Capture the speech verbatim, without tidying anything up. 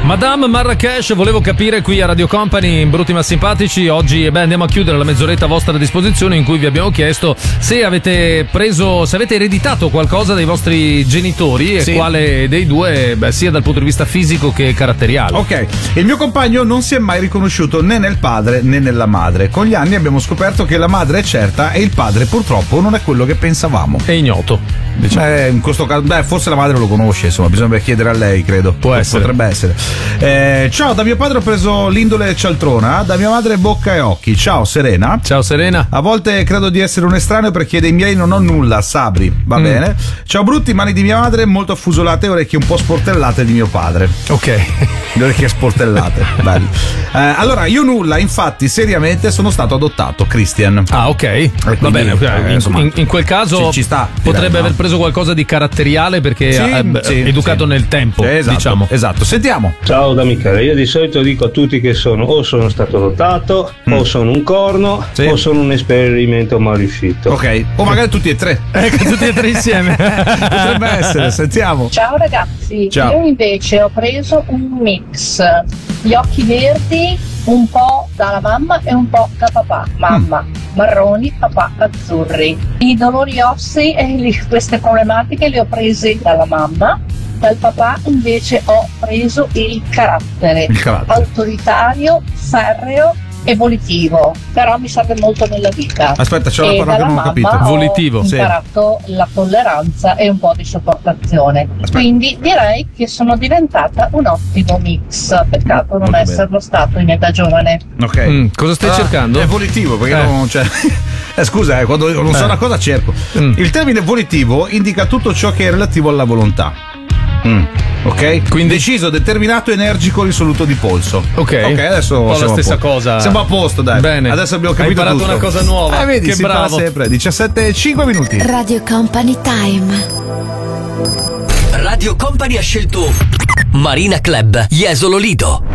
Madame Marrakesh, volevo capire qui a Radio Company, brutti ma simpatici, oggi beh, andiamo a chiudere la mezz'oretta a vostra disposizione in cui vi abbiamo chiesto se avete preso, se avete ereditato qualcosa dai vostri genitori e sì. quale dei due, beh, sia dal punto di vista fisico che caratteriale. Ok, il mio compagno non si è mai riconosciuto né nel padre né nella madre. Con gli anni abbiamo scoperto che la madre è certa e il padre purtroppo non è quello che pensavamo. È ignoto. Diciamo. Eh, in questo caso, beh, forse la madre lo conosce, insomma, bisogna chiedere a lei, credo. Può essere. Potrebbe essere. Eh, ciao, da mio padre ho preso l'indole cialtrona, da mia madre bocca e occhi. Ciao Serena. Ciao Serena. A volte credo di essere un estraneo perché dei miei non ho nulla, Sabri. Va mm. bene. Ciao Brutti, mani di mia madre molto affusolate e orecchie un po' sportellate di mio padre. Ok. Le orecchie sportellate. Bello. Eh, allora, io nulla, infatti, seriamente sono stato adottato, Christian. Ah, ok. E Va quindi, bene. eh, in, insomma, in, in quel caso ci, ci sta, potrebbe direi, aver no? preso qualcosa di caratteriale perché sì, ha eh, sì, educato sì. nel tempo, esatto, diciamo. Esatto, sentiamo. Ciao da Michele, io di solito dico a tutti che sono o sono stato adottato, mm. o sono un corno, sì. o sono un esperimento mal riuscito. Ok, o magari tutti e tre. Ecco, tutti e tre insieme. Potrebbe essere, sentiamo. Ciao ragazzi, Ciao. Io invece ho preso un mix, gli occhi verdi un po' dalla mamma e un po' da papà. Mamma mm. marroni, papà azzurri. I dolori ossei e li, queste problematiche le ho prese dalla mamma. Dal papà invece ho preso il carattere, il carattere. autoritario, ferreo e volitivo, però mi serve molto nella vita. Aspetta, c'è una parola che non ho capito. Volitivo, ho imparato sì. la tolleranza e un po' di sopportazione. Aspetta. Quindi direi che sono diventata un ottimo mix. Peccato non molto esserlo bene. Stato in età giovane. Ok. Mm, cosa stai ah, cercando? È volitivo, perché eh. non c'è. Eh, scusa, eh, quando non eh. so una cosa cerco. Mm. Il termine volitivo indica tutto ciò che è relativo alla volontà. Mm. Ok? Quindi deciso, determinato, energico, risoluto di polso. Ok. Ok, adesso un po' la stessa a cosa. Siamo a posto, dai. Bene. Adesso abbiamo capito Hai imparato tutto. una cosa nuova. Eh, vedi, che si bravo. sempre. diciassette e cinque minuti. Radio Company Time. Radio Company ha scelto Marina Club Jesolo Lido.